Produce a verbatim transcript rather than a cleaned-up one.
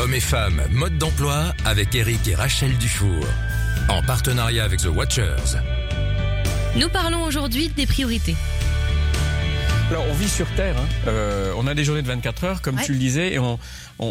Hommes et femmes, mode d'emploi avec Eric et Rachel Dufour. En partenariat avec The Watchers. Nous parlons aujourd'hui des priorités. Alors on vit sur Terre, hein. euh, on a des journées de vingt-quatre heures comme ouais. tu le disais et on, on,